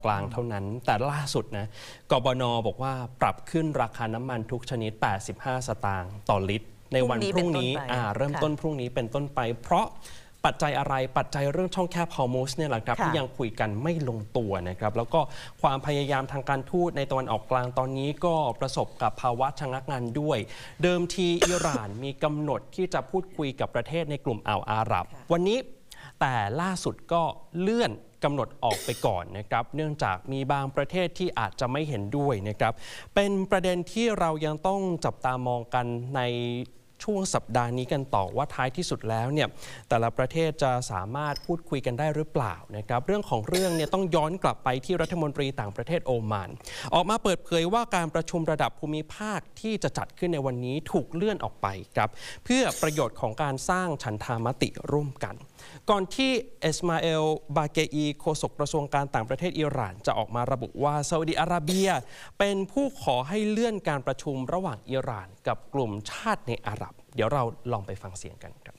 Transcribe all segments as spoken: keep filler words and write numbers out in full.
กลางเท่านั้นแต่ล่าสุดนะกบน.บอกว่าปรับขึ้นราคาน้ำมันทุกชนิดแปดสิบห้าสตางค์ต่อลิตรในวันพรุ่งนี้เริ่มต้นพรุ่งนี้เป็นต้นไปเพราะปัจจัยอะไรปัจจัยเรื่องช่องแคบฮอร์โมสเนี่ยแหละครับที่ยังคุยกันไม่ลงตัวนะครับแล้วก็ความพยายามทางการทูตในตะวันออกกลางตอนนี้ก็ประสบกับภาวะชะงักงันด้วยเดิมทีอิหร่านมีกำหนดที่จะพูดคุยกับประเทศในกลุ่มอ่าวอาหรับวันนี้แต่ล่าสุดก็เลื่อนกำหนดออกไปก่อนนะครับเนื่องจากมีบางประเทศที่อาจจะไม่เห็นด้วยนะครับเป็นประเด็นที่เรายังต้องจับตามองกันในช่วงสัปดาห์นี้กันต่อว่าท้ายที่สุดแล้วเนี่ยแต่ละประเทศจะสามารถพูดคุยกันได้หรือเปล่านะครับเรื่องของเรื่องเนี่ยต้องย้อนกลับไปที่รัฐมนตรีต่างประเทศโอมานออกมาเปิดเผยว่าการประชุมระดับภูมิภาคที่จะจัดขึ้นในวันนี้ถูกเลื่อนออกไปครับเพื่อประโยชน์ของการสร้างฉันทามติร่วมกันก่อนที่เอสมาเอลบาเกอีโฆษกกระทรวงการต่างประเทศอิหร่านจะออกมาระบุว่าซาอุดิอาระเบียเป็นผู้ขอให้เลื่อนการประชุมระหว่างอิหร่านกับกลุ่มชาติในอาหรับเดี๋ยวเราลองไปฟังเสียงกันครับ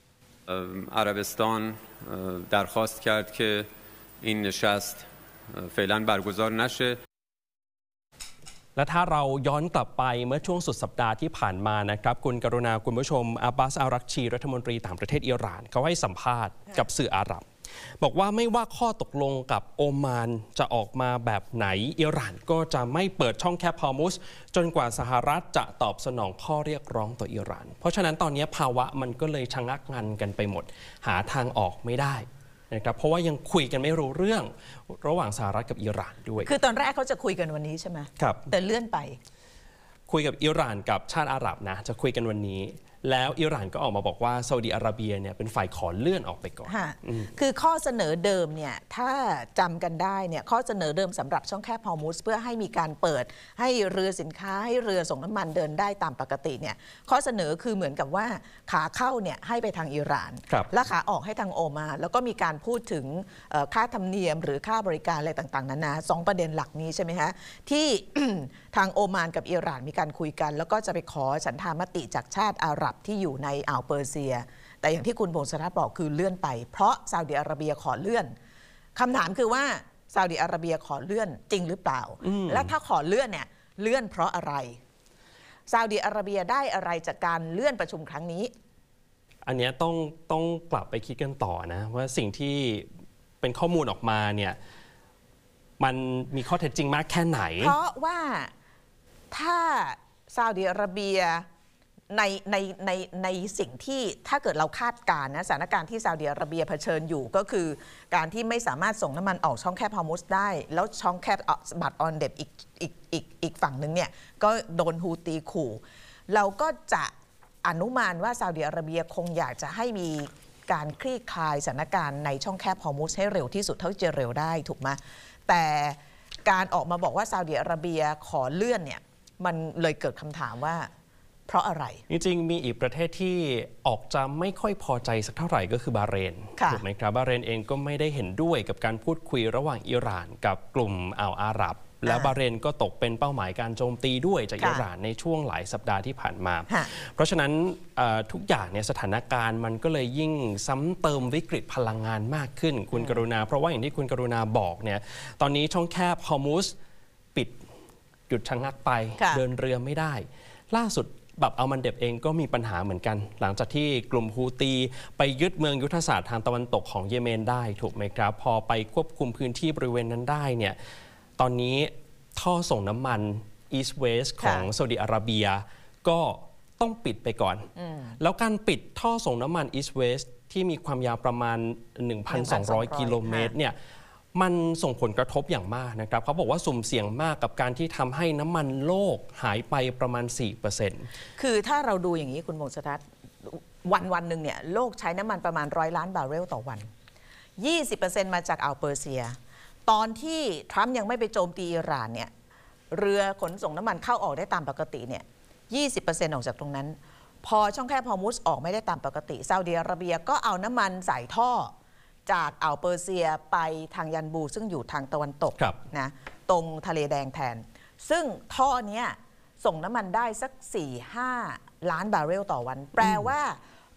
عربستان درخواست کرد که این نشست فعلا برگزار نشه และถ้าเราย้อนกลับไปเมื่อช่วงสุดสัปดาห์ที่ผ่านมานะครับคุณกรุณาคุณผู้ชมอับบาสอารักชีรัฐมนตรีต่างประเทศอิหร่านเขาให้สัมภาษณ์กับสื่ออาหรับบอกว่าไม่ว่าข้อตกลงกับโอมานจะออกมาแบบไหนอิหร่านก็จะไม่เปิดช่องแคบฮอร์มุสจนกว่าสหรัฐจะตอบสนองข้อเรียกร้องต่ออิหร่านเพราะฉะนั้นตอนนี้ภาวะมันก็เลยชะงักงันกันไปหมดหาทางออกไม่ได้นะครับเพราะว่ายังคุยกันไม่รู้เรื่องระหว่างสหรัฐกับอิหร่านด้วยคือตอนแรกเขาจะคุยกันวันนี้ใช่ไหมครับแต่เลื่อนไปคุยกับอิหร่านกับชาติอาหรับนะจะคุยกันวันนี้แล้วอิหร่านก็ออกมาบอกว่าซาอุดิอาระเบียเนี่ยเป็นฝ่ายขอเลื่อนออกไปก่อนคือข้อเสนอเดิมเนี่ยถ้าจำกันได้เนี่ยข้อเสนอเดิมสำหรับช่องแคบฮอร์มุสเพื่อให้มีการเปิดให้เรือสินค้าให้เรือส่งน้ำมันเดินได้ตามปกติเนี่ยข้อเสนอคือเหมือนกับว่าขาเข้าเนี่ยให้ไปทางอิหร่านและขาออกให้ทางโอมานแล้วก็มีการพูดถึงค่าธรรมเนียมหรือค่าบริการอะไรต่างๆนานาสองประเด็นหลักนี้ใช่ไหมฮะที่ ทางโอมานกับอิหร่านมีการคุยกันแล้วก็จะไปขอฉันทามติจากชาติอาหรับที่อยู่ในอ่าวเปอร์เซียแต่อย่างที่คุณพงศธรบอกคือเลื่อนไปเพราะซาอุดิอาระเบียขอเลื่อนคำถามคือว่าซาอุดิอาระเบียขอเลื่อนจริงหรือเปล่าและถ้าขอเลื่อนเนี่ยเลื่อนเพราะอะไรซาอุดิอาระเบียได้อะไรจากการเลื่อนประชุมครั้งนี้อันนี้ต้องต้องกลับไปคิดกันต่อนะว่าสิ่งที่เป็นข้อมูลออกมาเนี่ยมันมีข้อเท็จจริงมากแค่ไหนเพราะว่าถ้าซาอุดิอาระเบียในในในในสิ่งที่ถ้าเกิดเราคาดการณ์นะสถานการณ์ที่ซาอุดิอาระเบียเผชิญอยู่ก็คือการที่ไม่สามารถส่งน้ำมันออกช่องแคบฮอร์มุสได้แล้วช่องแคบบัตออนเดบอีกอีกอีกอีกฝั่งหนึ่งเนี่ยก็โดนฮูตีขู่เราก็จะอนุมานว่าซาอุดิอาระเบียคงอยากจะให้มีการคลี่คลายสถานการณ์ในช่องแคบฮอร์มุสให้เร็วที่สุดเท่าที่จะเร็วได้ถูกไหมแต่การออกมาบอกว่าซาอุดิอาระเบียขอเลื่อนเนี่ยมันเลยเกิดคำถามว่าเพราะอะไรจริงๆมีอีกประเทศที่ออกจะไม่ค่อยพอใจสักเท่าไหร่ก็คือบาห์เรนถูกไหมครับบาห์เรนเองก็ไม่ได้เห็นด้วยกับการพูดคุยระหว่างอิหร่านกับกลุ่มอ่าวอาหรับแล้วบาห์เรนก็ตกเป็นเป้าหมายการโจมตีด้วยจากอิหร่านในช่วงหลายสัปดาห์ที่ผ่านมาเพราะฉะนั้นทุกอย่างเนี่ยสถานการณ์มันก็เลยยิ่งซ้ำเติมวิกฤตพลังงานมากขึ้นคุณกรุณาเพราะว่าอย่างที่คุณกรุณาบอกเนี่ยตอนนี้ช่องแคบฮอร์มุสปิดหยุดชะงักไปเดินเรือไม่ได้ล่าสุดบับอัลมันเดบเองก็มีปัญหาเหมือนกันหลังจากที่กลุ่มฮูตีไปยึดเมืองยุทธศาสตร์ทางตะวันตกของเยเมนได้ถูกไหมครับพอไปควบคุมพื้นที่บริเวณนั้นได้เนี่ยตอนนี้ท่อส่งน้ำมัน East West ของซาอุดิอาระเบียก็ต้องปิดไปก่อนแล้วการปิดท่อส่งน้ำมัน East West ที่มีความยาวประมาณ หนึ่งพันสองร้อย กิโลเมตรเนี่ยมันส่งผลกระทบอย่างมากนะครับเขาบอกว่าสุ่มเสี่ยงมากกับการที่ทำให้น้ำมันโลกหายไปประมาณ สี่เปอร์เซ็นต์คือถ้าเราดูอย่างนี้คุณพงศธรวันวันหนึ่งเนี่ยโลกใช้น้ำมันประมาณร้อยล้านบาร์เรลต่อวัน ยี่สิบเปอร์เซ็นต์ มาจากอ่าวเปอร์เซียตอนที่ทรัมป์ยังไม่ไปโจมตีอิหร่านเนี่ยเรือขนส่งน้ำมันเข้าออกได้ตามปกติเนี่ย ยี่สิบเปอร์เซ็นต์ ออกจากตรงนั้นพอช่องแคบฮอร์มุสออกไม่ได้ตามปกติซาอุดิอาระเบียก็เอาน้ำมันใส่ท่อจากอ่าวเปอร์เซียไปทางยันบูซึ่งอยู่ทางตะวันตกนะตรงทะเลแดงแทนซึ่งท่อนี้ส่งน้ำมันได้สัก สี่ถึงห้า ล้านบาร์เรลต่อวันแปลว่า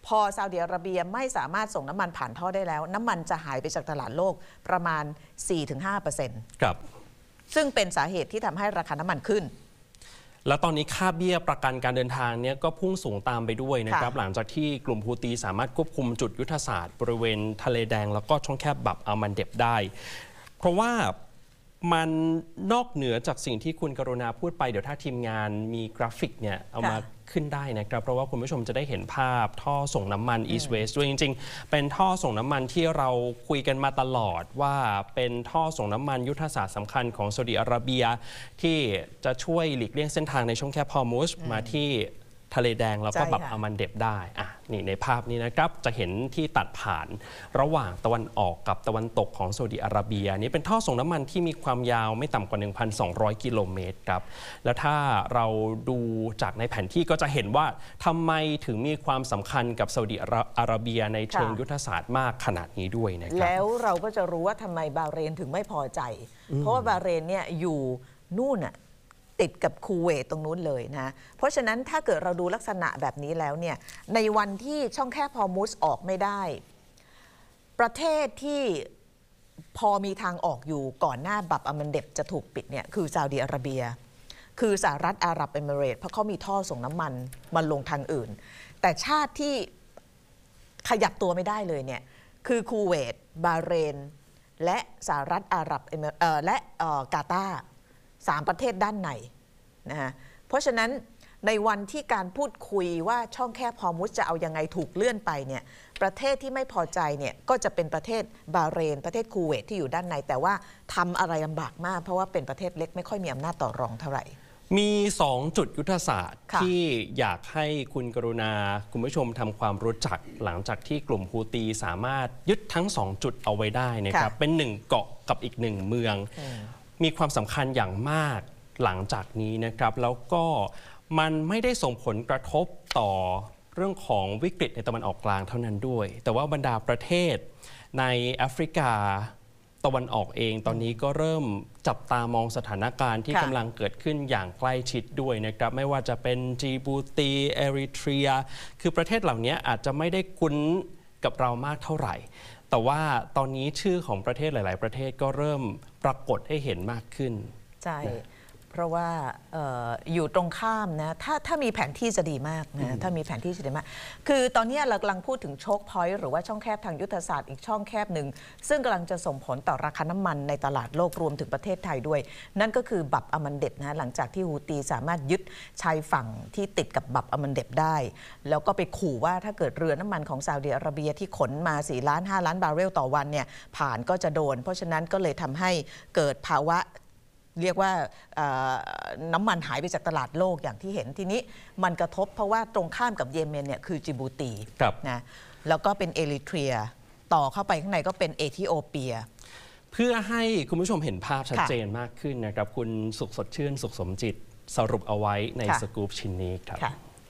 พอซาอุดิอาระเบียไม่สามารถส่งน้ำมันผ่านท่อได้แล้วน้ำมันจะหายไปจากตลาดโลกประมาณ สี่ถึงห้าเปอร์เซ็นต์ครับซึ่งเป็นสาเหตุที่ทำให้ราคาน้ำมันขึ้นแล้วตอนนี้ค่าเบี้ยประกันการเดินทางเนี่ยก็พุ่งสูงตามไปด้วยนะครับหลังจากที่กลุ่มฮูตีสามารถควบคุมจุดยุทธศาสตร์บริเวณทะเลแดงแล้วก็ช่องแคบบับอัลมันเดบได้เพราะว่ามันนอกเหนือจากสิ่งที่คุณกรุณาพูดไปเดี๋ยวถ้าทีมงานมีกราฟิกเนี่ยเอามาขึ้นได้นะครับเพราะว่าคุณผู้ชมจะได้เห็นภาพท่อส่งน้ำมัน East West ด้วยจริงๆเป็นท่อส่งน้ำมันที่เราคุยกันมาตลอดว่าเป็นท่อส่งน้ำมันยุทธศาสตร์สำคัญของซาอุดิอาระเบียที่จะช่วยหลีกเลี่ยงเส้นทางในช่องแคบฮอร์มุซมาที่ทะเลแดงแล้วก็แบบอัลมันเดบได้อ่ะนี่ในภาพนี้นะครับจะเห็นที่ตัดผ่านระหว่างตะวันออกกับตะวันตกของซาอุดิอาระเบียนี่เป็นท่อส่งน้ำมันที่มีความยาวไม่ต่ำกว่า หนึ่งพันสองร้อย กิโลเมตรครับแล้วถ้าเราดูจากในแผนที่ก็จะเห็นว่าทำไมถึงมีความสำคัญกับซาอุดิอาระเบียในเชิงยุทธศาสตร์มากขนาดนี้ด้วยนะครับแล้วเราก็จะรู้ว่าทำไมบาห์เรนถึงไม่พอใจเพราะว่าบาห์เรนเนี่ยอยู่นู่นน่ะติดกับคูเวตตรงนู้นเลยนะเพราะฉะนั้นถ้าเกิดเราดูลักษณะแบบนี้แล้วเนี่ยในวันที่ช่องแคบฮอร์มุซออกไม่ได้ประเทศที่พอมีทางออกอยู่ก่อนหน้าบับอัลมันเดบจะถูกปิดเนี่ยคือซาอุดิอาระเบียคือสหรัฐอาหรับเอมิเรตส์เพราะเขามีท่อส่งน้ำมันมันลงทางอื่นแต่ชาติที่ขยับตัวไม่ได้เลยเนี่ยคือคูเวตบาห์เรนและสหรัฐอาหรับเอมิเรตส์และกาตาร์สามประเทศด้านในนะฮะเพราะฉะนั้นในวันที่การพูดคุยว่าช่องแคบฮอร์มุซจะเอายังไงถูกเลื่อนไปเนี่ยประเทศที่ไม่พอใจเนี่ยก็จะเป็นประเทศบาห์เรนประเทศคูเวตที่อยู่ด้านในแต่ว่าทำอะไรลำบากมากเพราะว่าเป็นประเทศเล็กไม่ค่อยมีอำนาจต่อรองเท่าไหร่มีสองจุดยุทธศาสตร์ที่อยากให้คุณกรุณาคุณผู้ชมทำความรู้จักหลังจากที่กลุ่มฮูตีสามารถยึดทั้งสองจุดเอาไว้ได้นะครับเป็นหนึ่งเกาะกับอีกหนึ่งเมืองมีความสำคัญอย่างมากหลังจากนี้นะครับแล้วก็มันไม่ได้ส่งผลกระทบต่อเรื่องของวิกฤตในตะวันออกกลางเท่านั้นด้วยแต่ว่าบรรดาประเทศในแอฟริกาตะวันออกเองตอนนี้ก็เริ่มจับตามองสถานการณ์ที่กำลังเกิดขึ้นอย่างใกล้ชิดด้วยนะครับไม่ว่าจะเป็นจีบูตีเอริเทรียคือประเทศเหล่านี้อาจจะไม่ได้คุ้นกับเรามากเท่าไหร่แต่ว่าตอนนี้ชื่อของประเทศหลายๆประเทศก็เริ่มปรากฏให้เห็นมากขึ้นใช่เพราะว่า อ, ออยู่ตรงข้ามนะถ้าถ้ามีแผนที่จะดีมากนะถ้ามีแผนที่จะดีมากคือตอนนี้เรากำลังพูดถึงโชคพอยต์หรือว่าช่องแคบทางยุทธศาสตร์อีกช่องแคบหนึ่งซึ่งกำลังจะส่งผลต่อราคาน้ำมันในตลาดโลกรวมถึงประเทศไทยด้วยนั่นก็คือบับอัลมันเดบนะหลังจากที่ฮูตีสามารถยึดชายฝั่งที่ติดกับบับอัลมันเดบได้แล้วก็ไปขู่ว่าถ้าเกิดเรือน้ำมันของซาอุดิอาระเบียที่ขนมาสี่ล้านห้าล้านบาร์เรลต่อวันเนี่ยผ่านก็จะโดนเพราะฉะนั้นก็เลยทำให้เกิดภาวะเรียกว่าน้ำมันหายไปจากตลาดโลกอย่างที่เห็นทีนี้มันกระทบเพราะว่าตรงข้ามกับเยเมนเนี่ยคือจิบูตีนะแล้วก็เป็นเอริเทรียต่อเข้าไปข้างในก็เป็นเอธิโอเปียเพื่อให้คุณผู้ชมเห็นภาพชัดเจนมากขึ้นนะครับคุณสุขสดชื่นสุขสมจิตสรุปเอาไว้ในสกู๊ปชิ้นนี้ครับ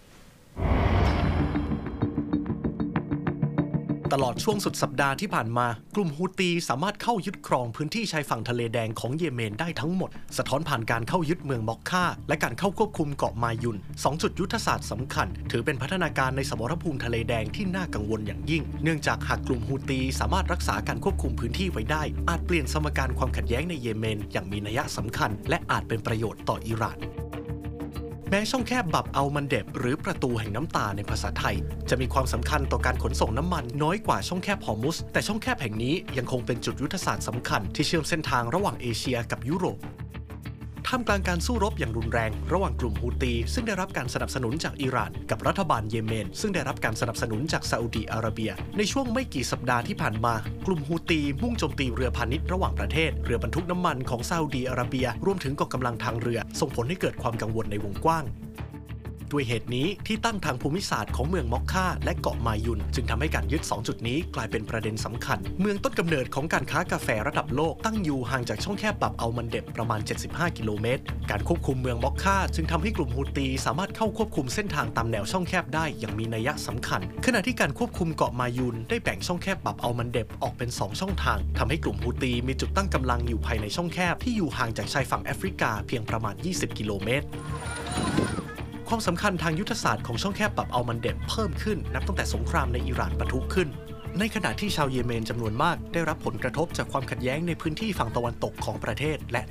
ตลอดช่วงสุดสัปดาห์ที่ผ่านมากลุ่มฮูตีสามารถเข้ายึดครองพื้นที่ชายฝั่งทะเลแดงของเยเมนได้ทั้งหมดสะท้อนผ่านการเข้ายึดเมืองมอกค่าและการเข้าควบคุมเกาะมายุนสองจุดยุทธศาสตร์สำคัญถือเป็นพัฒนาการในสมรภูมิทะเลแดงที่น่ากังวลอย่างยิ่งเนื่องจากหากกลุ่มฮูตีสามารถรักษาการควบคุมพื้นที่ไว้ได้อาจเปลี่ยนสมการความขัดแย้งในเยเมนอย่างมีนัยสำคัญและอาจเป็นประโยชน์ต่ออิหร่านแม้ช่องแคบบับอัลมันเดบหรือประตูแห่งน้ำตาในภาษาไทยจะมีความสำคัญต่อการขนส่งน้ำมันน้อยกว่าช่องแคบฮอร์มุซแต่ช่องแคบแห่งนี้ยังคงเป็นจุดยุทธศาสตร์สำคัญที่เชื่อมเส้นทางระหว่างเอเชียกับยุโรปท่ามกลางการสู้รบอย่างรุนแรงระหว่างกลุ่มฮูตีซึ่งได้รับการสนับสนุนจากอิหร่านกับรัฐบาลเยเมนซึ่งได้รับการสนับสนุนจากซาอุดีอาระเบียในช่วงไม่กี่สัปดาห์ที่ผ่านมากลุ่มฮูตีมุ่งโจมตีเรือพาณิชย์ระหว่างประเทศเรือบรรทุกน้ำมันของซาอุดีอาระเบียรวมถึงกองกำลังทางเรือส่งผลให้เกิดความกังวลในวงกว้างด้วยเหตุนี้ที่ตั้งทางภูมิศาสตร์ของเมืองมอกค่าและเกาะมายุนจึงทำให้การยึดสองจุดนี้กลายเป็นประเด็นสำคัญเมืองต้นกำเนิดของการค้ากาแฟระดับโลกตั้งอยู่ห่างจากช่องแคบบับอัลมันเดบประมาณเจ็ดสิบห้ากิโลเมตรการควบคุมเมืองมอกค่าจึงทำให้กลุ่มฮูตีสามารถเข้าควบคุมเส้นทางตามแนวช่องแคบได้อย่างมีนัยสำคัญขณะที่การควบคุมเกาะมายุนได้แบ่งช่องแคบบับอัลมันเดบออกเป็นสองช่องทางทำให้กลุ่มฮูตีมีจุดตั้งกำลังอยู่ภายในช่องแคบที่อยู่ห่างจากชายฝั่งแอฟริกาเพียงประมาณยี่สิบกิโลเมตรคความสำคัญทางยุทธศาสตร์ของช่องแคบบาบอัลมันเดบเพิ่มขึ้นนับตั้งแต่สงครามในอิหร่านปะทุขึ้นในขณะที่ชาวเยเมนจำนวนมากได้รับผลกระทบจากความขัดแย้งในพื้นที่ฝั่งตะวันตกของประเทศและ